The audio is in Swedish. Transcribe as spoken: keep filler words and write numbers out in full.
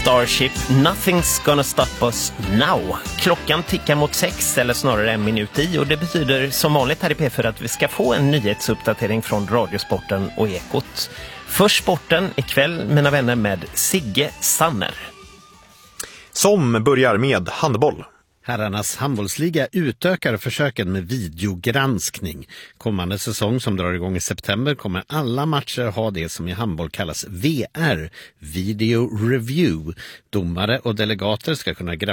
Starship, Nothing's gonna stop us now. Klockan tickar mot sex, eller snarare en minut i, och det betyder som vanligt här i P fyra att vi ska få en nyhetsuppdatering från Radiosporten och Ekot. Först sporten ikväll, mina vänner, med Sigge Sanner. Som börjar med handboll. Herrarnas handbollsliga utökar försöken med videogranskning. Kommande säsong som drar igång i september kommer alla matcher ha det som i handboll kallas V R, Video Review. Domare och delegater ska kunna granska